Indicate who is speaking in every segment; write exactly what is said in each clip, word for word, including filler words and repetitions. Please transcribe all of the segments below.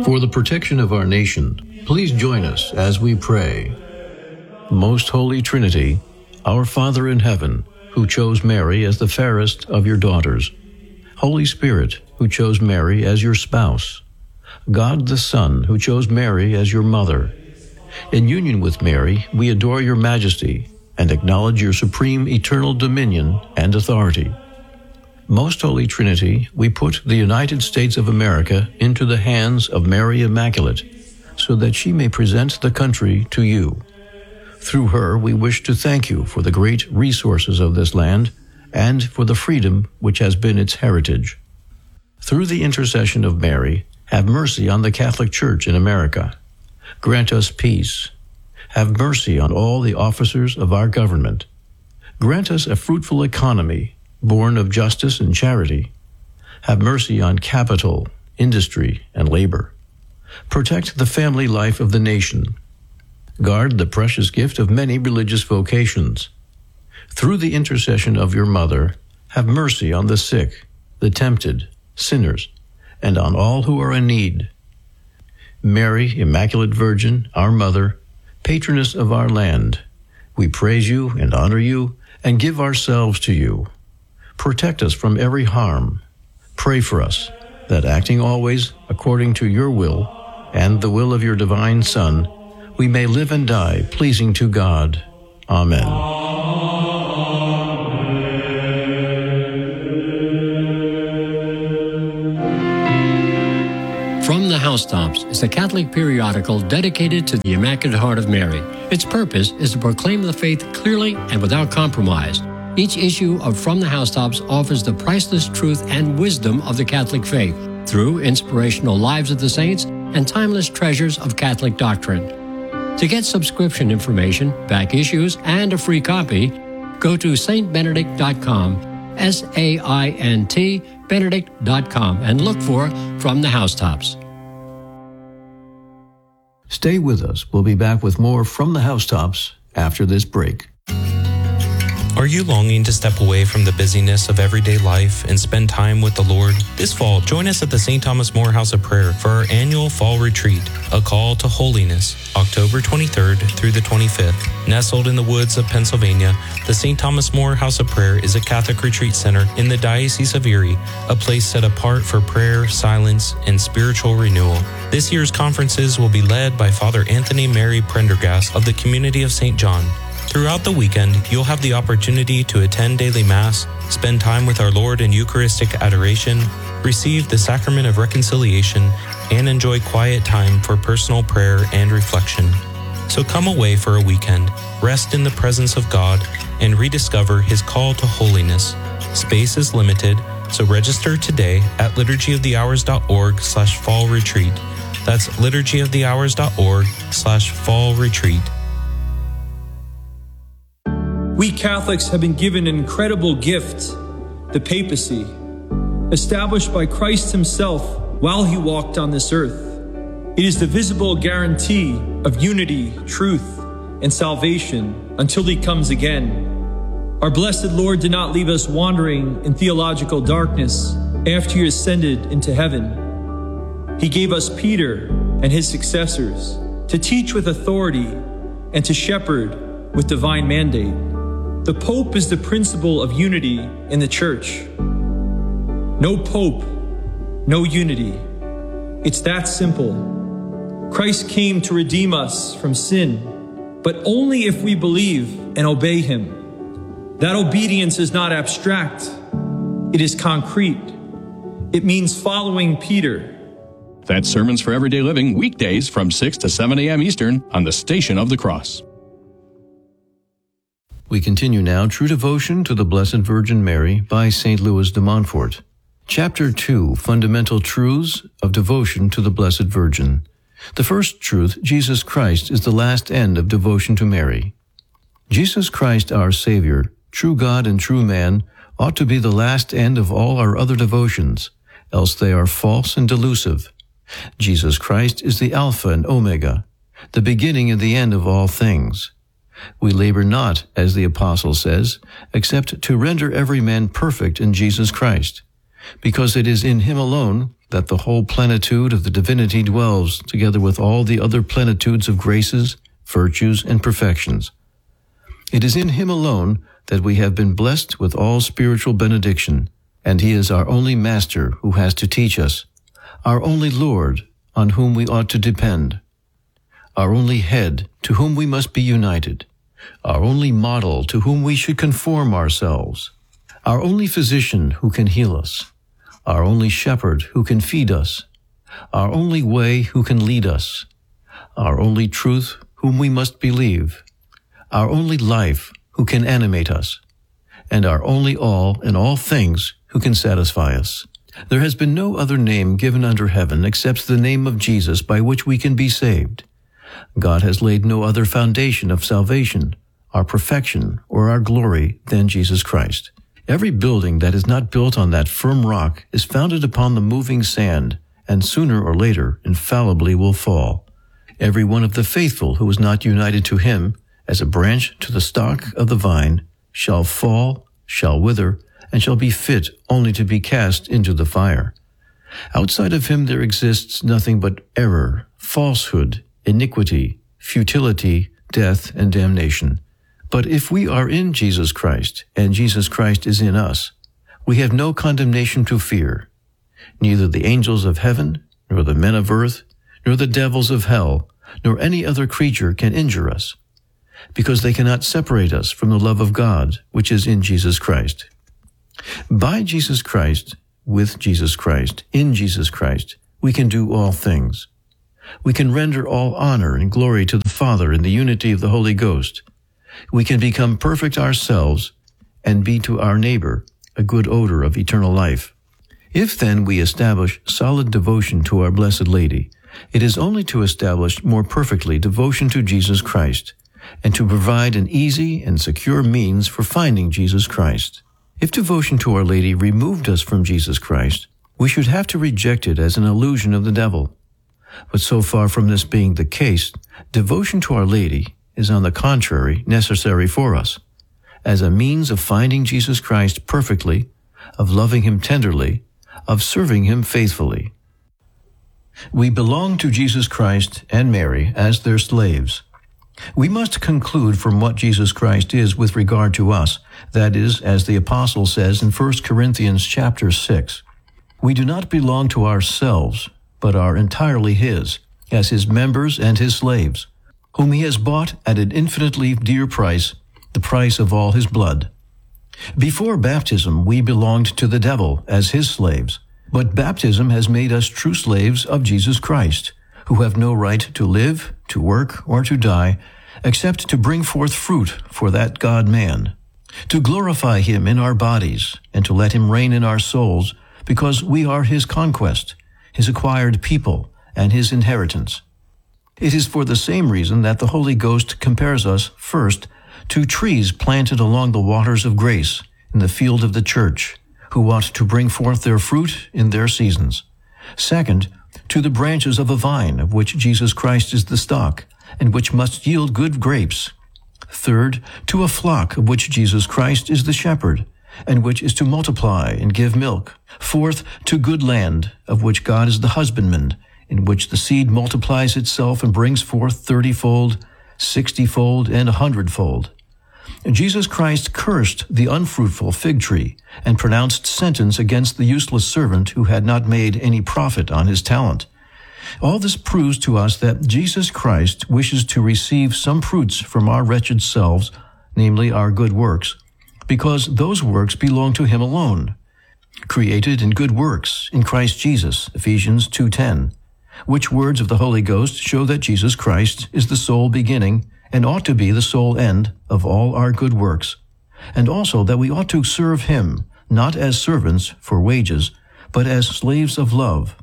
Speaker 1: For the protection of our nation, please join us as we pray. Most Holy Trinity, our Father in heaven, who chose Mary as the fairest of your daughters, Holy Spirit, who chose Mary as your spouse, God the Son, who chose Mary as your mother, in union with Mary, we adore your majesty and acknowledge your supreme eternal dominion and authority. Most Holy Trinity, we put the United States of America into the hands of Mary Immaculate, so that she may present the country to you. Through her, we wish to thank you for the great resources of this land and for the freedom which has been its heritage. Through the intercession of Mary, have mercy on the Catholic Church in America. Grant us peace. Have mercy on all the officers of our government. Grant us a fruitful economy, born of justice and charity. Have mercy on capital, industry, and labor. Protect the family life of the nation. Guard the precious gift of many religious vocations. Through the intercession of your mother, have mercy on the sick, the tempted, sinners, and on all who are in need. Mary, Immaculate Virgin, our Mother, patroness of our land, we praise you and honor you and give ourselves to you. Protect us from every harm. Pray for us, that acting always according to your will and the will of your divine Son, we may live and die pleasing to God. Amen.
Speaker 2: From the Housetops is a Catholic periodical dedicated to the Immaculate Heart of Mary. Its purpose is to proclaim the faith clearly and without compromise. Each issue of From the Housetops offers the priceless truth and wisdom of the Catholic faith through inspirational lives of the saints and timeless treasures of Catholic doctrine. To get subscription information, back issues, and a free copy, go to saint benedict dot com, S A I N T, benedict dot com, and look for From the Housetops.
Speaker 1: Stay with us. We'll be back with more From the Housetops after this break.
Speaker 3: Are you longing to step away from the busyness of everyday life and spend time with the Lord? This fall, join us at the Saint Thomas More House of Prayer for our annual fall retreat, A Call to Holiness, October twenty-third through the twenty-fifth. Nestled in the woods of Pennsylvania, the Saint Thomas More House of Prayer is a Catholic retreat center in the Diocese of Erie, a place set apart for prayer, silence, and spiritual renewal. This year's conferences will be led by Father Anthony Mary Prendergast of the Community of Saint John. Throughout the weekend, you'll have the opportunity to attend daily Mass, spend time with our Lord in Eucharistic adoration, receive the Sacrament of Reconciliation, and enjoy quiet time for personal prayer and reflection. So come away for a weekend, rest in the presence of God, and rediscover His call to holiness. Space is limited, so register today at liturgy of the hours dot org slash fall retreat. That's liturgy of the hours dot org slash fall retreat.
Speaker 4: We Catholics have been given an incredible gift, the papacy, established by Christ Himself while He walked on this earth. It is the visible guarantee of unity, truth, and salvation until He comes again. Our blessed Lord did not leave us wandering in theological darkness after He ascended into heaven. He gave us Peter and his successors to teach with authority and to shepherd with divine mandate. The Pope is the principle of unity in the Church. No Pope, no unity. It's that simple. Christ came to redeem us from sin, but only if we believe and obey Him. That obedience is not abstract. It is concrete. It means following Peter.
Speaker 5: That's Sermons for Everyday Living, weekdays from six to seven a.m. Eastern on the Station of the Cross.
Speaker 1: We continue now True Devotion to the Blessed Virgin Mary by Saint Louis de Montfort. Chapter two, Fundamental Truths of Devotion to the Blessed Virgin. The first truth, Jesus Christ is the last end of devotion to Mary. Jesus Christ, our Savior, true God and true man, ought to be the last end of all our other devotions, else they are false and delusive. Jesus Christ is the Alpha and Omega, the beginning and the end of all things. We labor not, as the Apostle says, except to render every man perfect in Jesus Christ, because it is in Him alone that the whole plenitude of the divinity dwells, together with all the other plenitudes of graces, virtues, and perfections. It is in him alone that we have been blessed with all spiritual benediction, and he is our only master who has to teach us, our only Lord on whom we ought to depend, our only head to whom we must be united, our only model to whom we should conform ourselves, our only physician who can heal us, our only shepherd who can feed us, our only way who can lead us, our only truth whom we must believe, our only life who can animate us, and our only all in all things who can satisfy us. There has been no other name given under heaven except the name of Jesus by which we can be saved. God has laid no other foundation of salvation, our perfection, or our glory than Jesus Christ. Every building that is not built on that firm rock is founded upon the moving sand, and sooner or later infallibly will fall. Every one of the faithful who is not united to him, as a branch to the stock of the vine, shall fall, shall wither, and shall be fit only to be cast into the fire. Outside of him there exists nothing but error, falsehood, iniquity, futility, death, and damnation. But if we are in Jesus Christ, and Jesus Christ is in us, we have no condemnation to fear. Neither the angels of heaven, nor the men of earth, nor the devils of hell, nor any other creature can injure us, because they cannot separate us from the love of God, which is in Jesus Christ. By Jesus Christ, with Jesus Christ, in Jesus Christ, we can do all things. We can render all honor and glory to the Father in the unity of the Holy Ghost. We can become perfect ourselves and be to our neighbor a good odor of eternal life. If then we establish solid devotion to our Blessed Lady, it is only to establish more perfectly devotion to Jesus Christ, and to provide an easy and secure means for finding Jesus Christ. If devotion to Our Lady removed us from Jesus Christ, we should have to reject it as an illusion of the devil. But so far from this being the case, devotion to Our Lady is on the contrary necessary for us, as a means of finding Jesus Christ perfectly, of loving him tenderly, of serving him faithfully. We belong to Jesus Christ and Mary as their slaves. We must conclude from what Jesus Christ is with regard to us, that is, as the apostle says in First Corinthians chapter six, we do not belong to ourselves, but are entirely his, as his members and his slaves, whom he has bought at an infinitely dear price, the price of all his blood. Before baptism, we belonged to the devil as his slaves, but baptism has made us true slaves of Jesus Christ, who have no right to live, to work, or to die, except to bring forth fruit for that God-man, to glorify him in our bodies, and to let him reign in our souls, because we are his conquest, his acquired people, and his inheritance. It is for the same reason that the Holy Ghost compares us, first, to trees planted along the waters of grace in the field of the church, who ought to bring forth their fruit in their seasons. Second, to the branches of a vine, of which Jesus Christ is the stock, and which must yield good grapes. Third, to a flock of which Jesus Christ is the shepherd, and which is to multiply and give milk. Fourth, to good land, of which God is the husbandman, in which the seed multiplies itself and brings forth thirty-fold, sixty-fold, and a hundredfold. Jesus Christ cursed the unfruitful fig tree and pronounced sentence against the useless servant who had not made any profit on his talent. All this proves to us that Jesus Christ wishes to receive some fruits from our wretched selves, namely our good works, because those works belong to him alone, created in good works in Christ Jesus, Ephesians two ten, which words of the Holy Ghost show that Jesus Christ is the sole beginning and ought to be the sole end of all our good works, and also that we ought to serve him, not as servants for wages, but as slaves of love.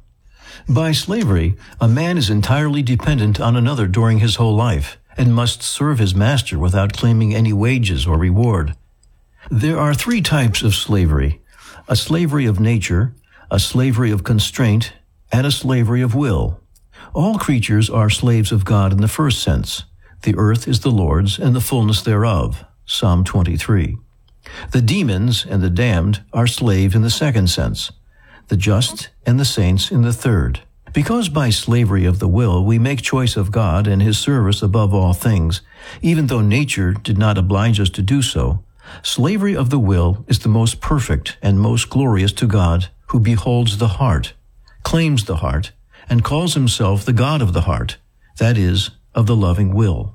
Speaker 1: By slavery, a man is entirely dependent on another during his whole life, and must serve his master without claiming any wages or reward. There are three types of slavery: a slavery of nature, a slavery of constraint, and a slavery of will. All creatures are slaves of God in the first sense. The earth is the Lord's and the fullness thereof, Psalm twenty-three. The demons and the damned are slave in the second sense. the just and the saints in the third. Because by slavery of the will we make choice of God and His service above all things, even though nature did not oblige us to do so, slavery of the will is the most perfect and most glorious to God, who beholds the heart, claims the heart, and calls Himself the God of the heart, that is, of the loving will.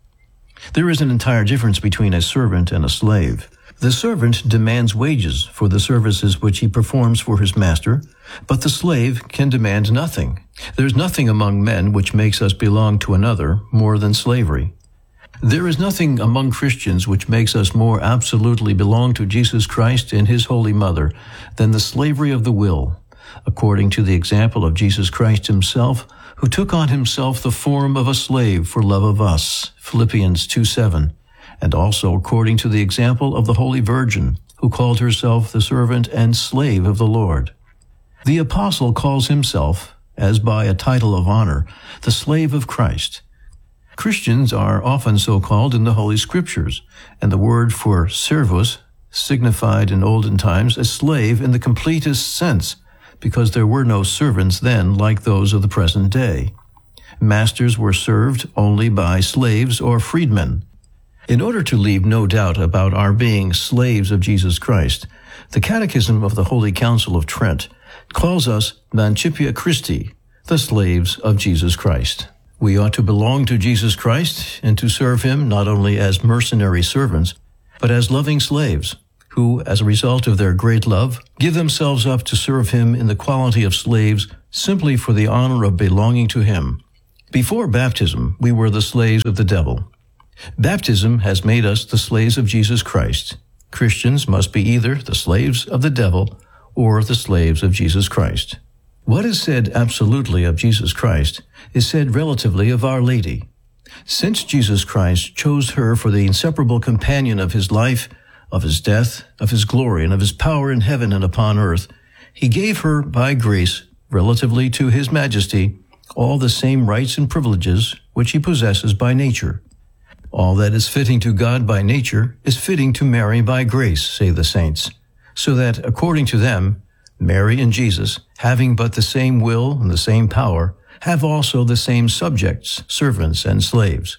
Speaker 1: There is an entire difference between a servant and a slave. The servant demands wages for the services which he performs for his master, but the slave can demand nothing. There is nothing among men which makes us belong to another more than slavery. There is nothing among Christians which makes us more absolutely belong to Jesus Christ and His Holy Mother than the slavery of the will, according to the example of Jesus Christ Himself, who took on Himself the form of a slave for love of us, Philippians two seven, and also according to the example of the Holy Virgin, who called herself the servant and slave of the Lord. The apostle calls himself, as by a title of honor, the slave of Christ. Christians are often so called in the Holy Scriptures, and the word for servus signified in olden times a slave in the completest sense, because there were no servants then like those of the present day. Masters were served only by slaves or freedmen. In order to leave no doubt about our being slaves of Jesus Christ, the Catechism of the Holy Council of Trent calls us Mancipia Christi, the slaves of Jesus Christ. We ought to belong to Jesus Christ and to serve Him not only as mercenary servants, but as loving slaves, who, as a result of their great love, give themselves up to serve Him in the quality of slaves simply for the honor of belonging to Him. Before baptism, we were the slaves of the devil. Baptism has made us the slaves of Jesus Christ. Christians must be either the slaves of the devil or the slaves of Jesus Christ. What is said absolutely of Jesus Christ is said relatively of Our Lady. Since Jesus Christ chose her for the inseparable companion of His life, of His death, of His glory, and of His power in heaven and upon earth, He gave her, by grace, relatively to His Majesty, all the same rights and privileges which He possesses by nature. All that is fitting to God by nature is fitting to Mary by grace, say the saints, so that, according to them, Mary and Jesus, having but the same will and the same power, have also the same subjects, servants, and slaves.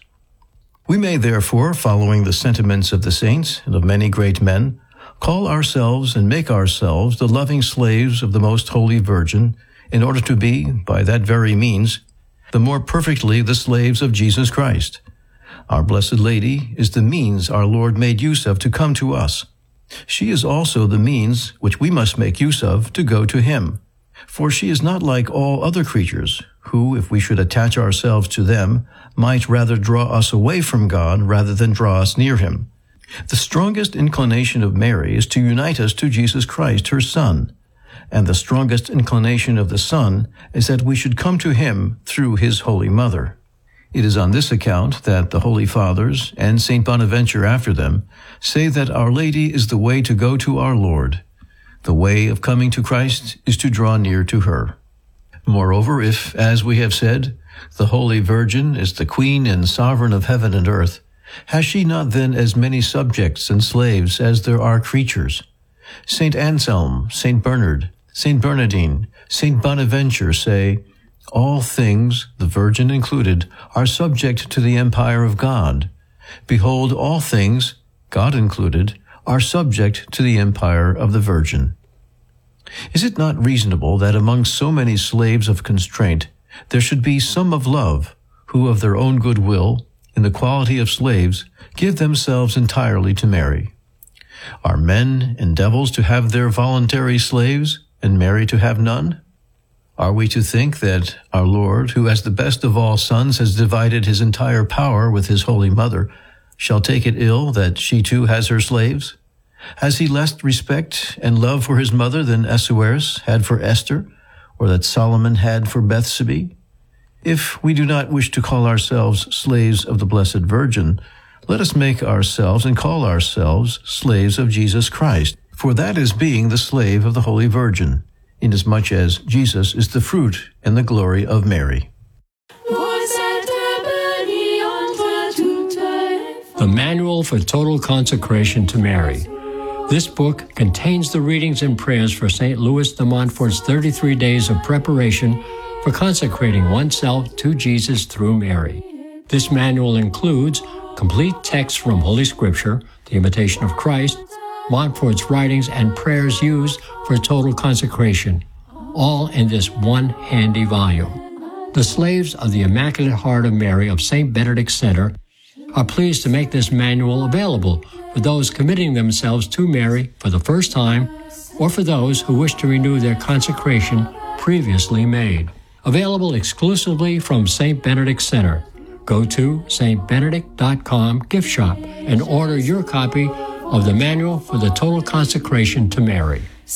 Speaker 1: We may therefore, following the sentiments of the saints and of many great men, call ourselves and make ourselves the loving slaves of the Most Holy Virgin, in order to be, by that very means, the more perfectly the slaves of Jesus Christ. Our Blessed Lady is the means our Lord made use of to come to us. She is also the means which we must make use of to go to Him. For she is not like all other creatures, who, if we should attach ourselves to them, might rather draw us away from God rather than draw us near Him. The strongest inclination of Mary is to unite us to Jesus Christ, her Son, and the strongest inclination of the Son is that we should come to Him through His Holy Mother. It is on this account that the Holy Fathers, and Saint Bonaventure after them, say that Our Lady is the way to go to our Lord. The way of coming to Christ is to draw near to her. Moreover, if, as we have said, the Holy Virgin is the Queen and Sovereign of heaven and earth, has she not then as many subjects and slaves as there are creatures? Saint Anselm, Saint Bernard, Saint Bernardine, Saint Bonaventure say, all things, the Virgin included, are subject to the empire of God. Behold, all things, God included, are subject to the empire of the Virgin. Is it not reasonable that among so many slaves of constraint there should be some of love, who of their own good will, in the quality of slaves, give themselves entirely to Mary? Are men and devils to have their voluntary slaves, and Mary to have none? Are we to think that our Lord, who as the best of all sons has divided His entire power with His Holy Mother, shall take it ill that she too has her slaves? Has He less respect and love for His mother than Ahasuerus had for Esther, or that Solomon had for Bethsabee? If we do not wish to call ourselves slaves of the Blessed Virgin, let us make ourselves and call ourselves slaves of Jesus Christ, for that is being the slave of the Holy Virgin, inasmuch as Jesus is the fruit and the glory of Mary.
Speaker 2: The Manual for Total Consecration to Mary. This book contains the readings and prayers for Saint Louis de Montfort's thirty-three days of preparation for consecrating oneself to Jesus through Mary. This manual includes complete texts from Holy Scripture, the Imitation of Christ, Montfort's writings, and prayers used for total consecration, all in this one handy volume. The Slaves of the Immaculate Heart of Mary of Saint Benedict Center are pleased to make this manual available for those committing themselves to Mary for the first time or for those who wish to renew their consecration previously made. Available exclusively from Saint Benedict Center. Go to s t benedict dot com gift shop and order your copy of the Manual for the Total Consecration to Mary.